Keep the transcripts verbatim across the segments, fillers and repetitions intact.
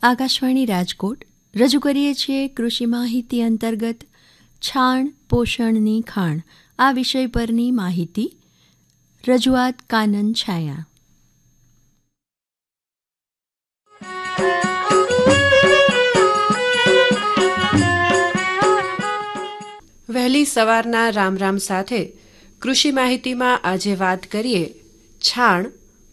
આકાશવાણી રાજકોટ રજૂ કરીએ છીએ કૃષિ માહિતી અંતર્ગત છાણ પોષણની ખાણ આ વિષય પરની માહિતી. રજૂઆત કાનન છાયા. વહેલી સવારના રામ રામ સાથે કૃષિ માહિતીમાં આજે વાત કરીએ છાણ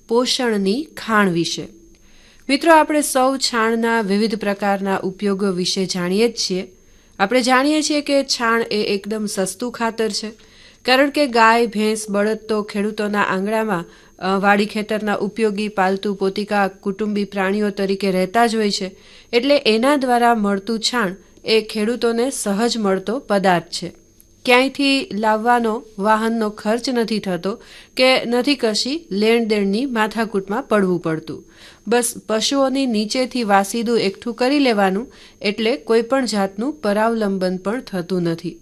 પોષણની ખાણ વિશે. મિત્રો, આપણે સૌ છાણના વિવિધ પ્રકારના ઉપયોગો વિશે જાણીએ જ છીએ. આપણે જાણીએ છીએ કે છાણ એ એકદમ સસ્તું ખાતર છે, કારણ કે ગાય ભેંસ બળદ તો ખેડૂતોના આંગણામાં વાડી ખેતરના ઉપયોગી પાલતુ પોતિકા કુટુંબી પ્રાણીઓ તરીકે રહેતા જ હોય છે. એટલે એના દ્વારા મળતું છાણ એ ખેડૂતોને સહજ મળતો પદાર્થ છે. ક્યાંયથી લાવવાનો વાહનનો ખર્ચ નથી થતો કે નથી કશી લેણ દેણની માથાકૂટમાં પડવું પડતું. બસ પશુઓની નીચેથી વાસીદું એકઠું કરી લેવાનું, એટલે કોઈ પણ જાતનું પરાવલંબન પણ થતું નથી.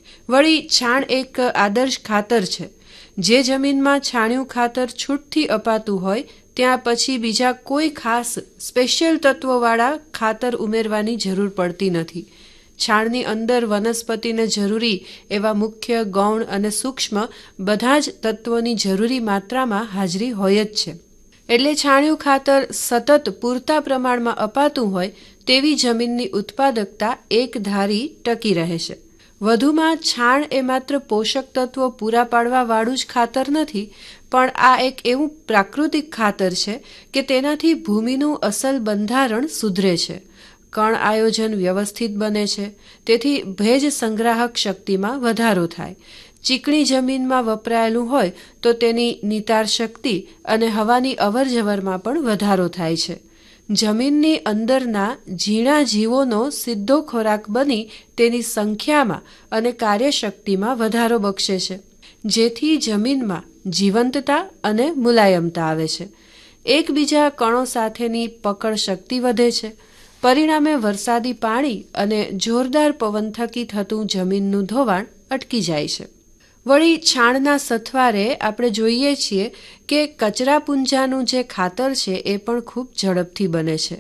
વળી છાણ એક આદર્શ ખાતર છે. જે જમીનમાં છાણિયું ખાતર છૂટથી અપાતું હોય ત્યાં પછી બીજા કોઈ ખાસ સ્પેશિયલ તત્વોવાળા ખાતર ઉમેરવાની જરૂર પડતી નથી. છાણની અંદર વનસ્પતિને જરૂરી એવા મુખ્ય ગૌણ અને સૂક્ષ્મ બધા જ તત્વોની જરૂરી માત્રામાં હાજરી હોય જ છે. એટલે છાણિયું ખાતર સતત પૂરતા પ્રમાણમાં અપાતું હોય તેવી જમીનની ઉત્પાદકતા એક ધારી ટકી રહે છે. વધુમાં છાણ એ માત્ર પોષક તત્વો પૂરા પાડવા વાળું જ ખાતર નથી, પણ આ એક એવું પ્રાકૃતિક ખાતર છે કે તેનાથી ભૂમિનું અસલ બંધારણ સુધરે છે, કણ આયોજન વ્યવસ્થિત બને છે, તેથી ભેજ સંગ્રાહક શક્તિમાં વધારો થાય. ચીકણી જમીનમાં વપરાયેલું હોય તો તેની નિતાર શક્તિ અને હવાની અવરજવરમાં પણ વધારો થાય છે. જમીનની અંદરના ઝીણા જીવોનો સીધો ખોરાક બની તેની સંખ્યામાં અને કાર્યશક્તિમાં વધારો બક્ષે છે, જેથી જમીનમાં જીવંતતા અને મુલાયમતા આવે છે. એકબીજા કણો સાથેની પકડ શક્તિ વધે છે. પરિણામે વરસાદી પાણી અને જોરદાર પવન થકી થતું જમીનનું ધોવાણ અટકી જાય છે. વળી છાણના સથવારે આપણે જોઈએ છીએ કે કચરાપુંજાનું જે ખાતર છે એ પણ ખૂબ ઝડપથી બને છે.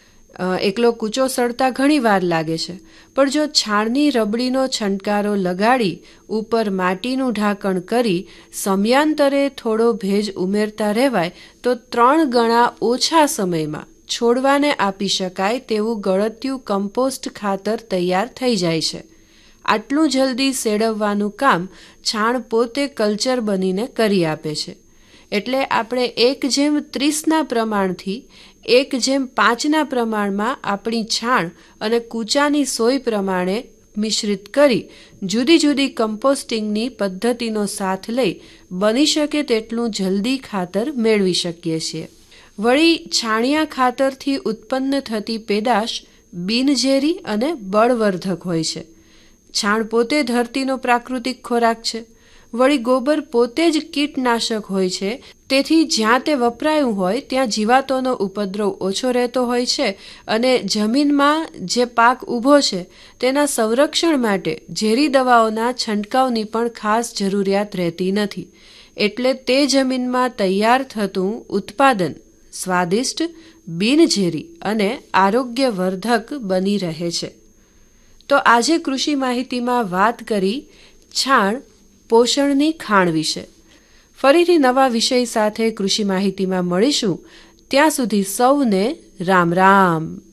એકલો કૂચો સળતા ઘણી વાર લાગે છે, પણ જો છાણની રબડીનો છંટકારો લગાડી ઉપર માટીનું ઢાંકણ કરી સમયાંતરે થોડો ભેજ ઉમેરતા રહેવાય તો ત્રણ ગણા ઓછા સમયમાં છોડવાને આપી શકાય તેવું ગળતિયું કમ્પોસ્ટ ખાતર તૈયાર થઈ જાય છે. આટલું જલ્દી સેડવવાનું કામ છાણ પોતે કલ્ચર બનીને કરી આપે છે. એટલે આપણે એક જેમ ત્રીસના પ્રમાણથી એક જેમ પાંચના પ્રમાણમાં આપણી છાણ અને કૂચાની સોય પ્રમાણે મિશ્રિત કરી જુદી જુદી કમ્પોસ્ટિંગની પદ્ધતિનો સાથ લઈ બની શકે તેટલું જલ્દી ખાતર મેળવી શકીએ છીએ. વળી છાણિયા ખાતરથી ઉત્પન્ન થતી પેદાશ બિનઝેરી અને બળવર્ધક હોય છે. છાણ પોતે ધરતીનો પ્રાકૃતિક ખોરાક છે. વળી ગોબર પોતે જ કીટનાશક હોય છે, તેથી જ્યાં તે વપરાયું હોય ત્યાં જીવાતોનો ઉપદ્રવ ઓછો રહેતો હોય છે અને જમીનમાં જે પાક ઊભો છે તેના સંરક્ષણ માટે ઝેરી દવાઓના છંટકાવની પણ ખાસ જરૂરિયાત રહેતી નથી. એટલે તે જમીનમાં તૈયાર થતું ઉત્પાદન સ્વાદિષ્ટ, બિનઝેરી અને આરોગ્યવર્ધક બની રહે છે. તો આજે કૃષિ માહિતીમાં વાત કરી છાણ પોષણની ખાણ વિશે. ફરીથી નવા વિષય સાથે કૃષિ માહિતીમાં મળીશું. ત્યાં સુધી સૌને રામ રામ.